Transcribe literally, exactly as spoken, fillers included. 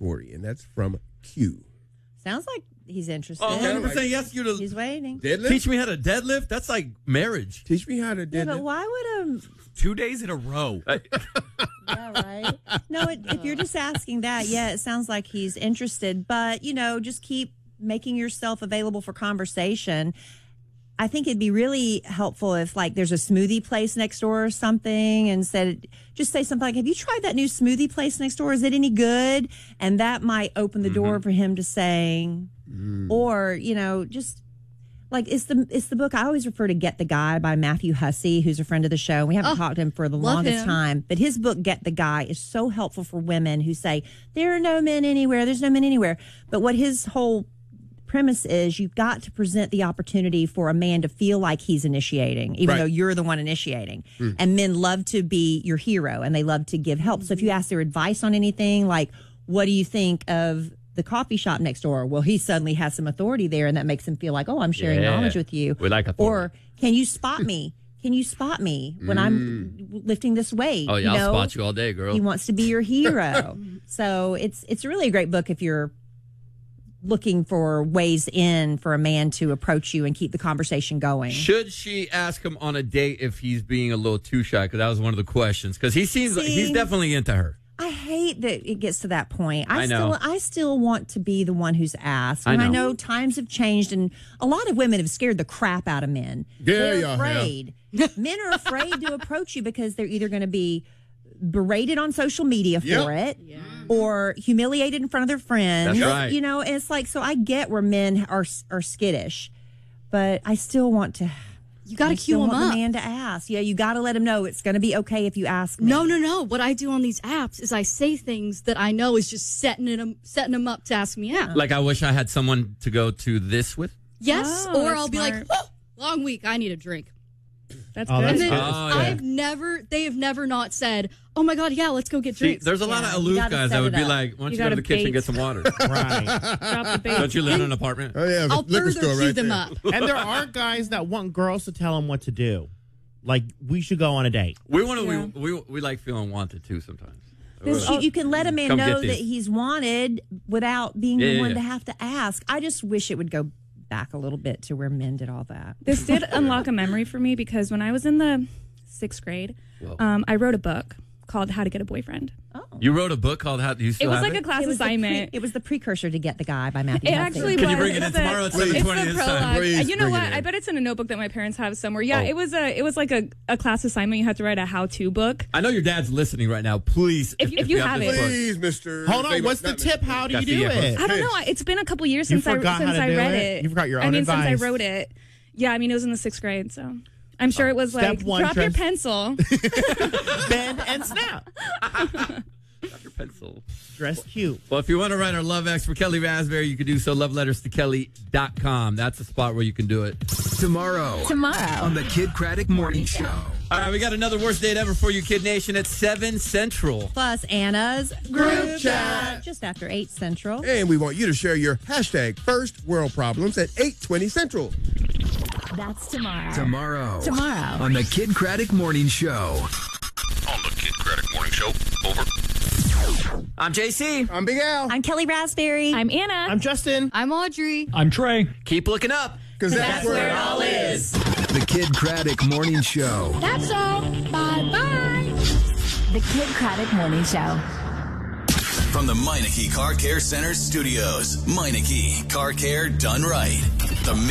forty, and that's from Q. Sounds like he's interested. Oh, one hundred percent. He asked you to He's waiting. Deadlift? teach me how to deadlift. That's like marriage. Teach me how to Yeah, deadlift. but why would a Two days in a row. yeah, right? No, it, if you're just asking that, yeah, it sounds like he's interested. But, you know, just keep making yourself available for conversation. I think it'd be really helpful if, like, there's a smoothie place next door or something, and said, just say something like, have you tried that new smoothie place next door? Is it any good? And that might open the mm-hmm. door for him to saying, mm. or, you know, just like, it's the it's the book I always refer to, Get the Guy by Matthew Hussey, who's a friend of the show. We haven't oh, talked to him for the longest him. time, but his book, Get the Guy, is so helpful for women who say, there are no men anywhere, there's no men anywhere. But what his whole premise is, you've got to present the opportunity for a man to feel like he's initiating, even right. though you're the one initiating. Mm. And men love to be your hero, and they love to give help. So if you ask their advice on anything, like, what do you think of the coffee shop next door? Well, he suddenly has some authority there, and that makes him feel like, oh, I'm sharing yeah. knowledge with you. We like authority. Or, can you spot me? Can you spot me when mm. I'm lifting this weight? Oh, yeah, you know, I'll spot you all day, girl. He wants to be your hero. So it's it's really a great book if you're looking for ways in for a man to approach you and keep the conversation going. Should she ask him on a date if he's being a little too shy? Because that was one of the questions. Because he seems like he's definitely into her. I hate that it gets to that point. I, I know. still I still want to be the one who's asked. And I know. I know times have changed, and a lot of women have scared the crap out of men. Yeah, they're yeah, afraid. Yeah. Men are afraid to approach you because they're either going to be berated on social media for yep. it yeah. or humiliated in front of their friends. That's right. You know, and it's like, so I get where men are are skittish, but I still want to. You got to cue them want up. The man to ask. Yeah, you got to let him know it's going to be okay if you ask me. No, no, no. What I do on these apps is I say things that I know is just setting it, setting them up to ask me out. Like, I wish I had someone to go to this with. Yes, oh, or I'll smart. be like, oh, long week, I need a drink. That's oh, good. That's and then good. Oh, yeah. I've never, they have never not said, oh my God, yeah, let's go get See, drinks. there's a lot Yeah, of you aloof gotta guys set that would it be up. like, why don't you, You go to gotta the kitchen and bait. get some water? Right. Drop the bait. Don't you live in an apartment? Oh, yeah, I'll liquor further store cue right them there. up. And there are guys that want girls to tell them what to do. Like, we should go on a date. We want to. Yeah. We, we we like feeling wanted too sometimes. This- you, you can let a man Come know get that these. he's wanted without being Yeah, the yeah, one yeah. to have to ask. I just wish it would go back a little bit to where men did all that. This did unlock a memory for me because when I was in the sixth grade, um, I wrote a book called How to Get a Boyfriend. Oh. You wrote a book called How? Do you still It was have like it? a class It was, the pre- assignment. it was the precursor to Get the Guy by Matthew It Hussey. actually Can was. you bring it in It's tomorrow at the- seven twenty It's the this time? prologue. Please Uh, you know bring what? it in. I bet it's in a notebook that my parents have somewhere. Yeah, Oh. it was a. It was like a, a class assignment. You had to write a how-to book. I know your dad's listening right now. Please, If- if you have this it. book- Please, Mister Hold on. Say What's the not tip? Mister How do you Got the do earphones. it? I don't know. I- It's been a couple years You since I forgot how since to I do read it? it. You forgot your I own mean, advice. since I wrote it. Yeah, I mean, it was in the sixth grade, so I'm sure it was Step like one, drop your trans- pencil. Bend and snap. Drop your pencil. Dress cute. Well, if you want to write our Love X for Kelly Raspberry, you can do so. love letters to kelly dot com. That's the spot where you can do it. Tomorrow. Tomorrow. On the Kid Craddock Morning Show. All right, we got another worst date ever for you, Kid Nation, at seven Central. Plus Anna's Group Chat. just after eight Central. And we want you to share your hashtag First World Problems at eight twenty Central. That's tomorrow. Tomorrow. Tomorrow. On the Kid Craddock Morning Show. On the Kid Craddock Morning Show. Over. I'm J C. I'm Big Al. I'm Kelly Raspberry. I'm Anna. I'm Justin. I'm Audrey. I'm Trey. Keep looking up. Because that's, where it all is. The Kid Craddock Morning Show. That's all. Bye-bye. The Kid Craddock Morning Show. From the Meineke Car Care Center studios. Meineke Car Care done right. The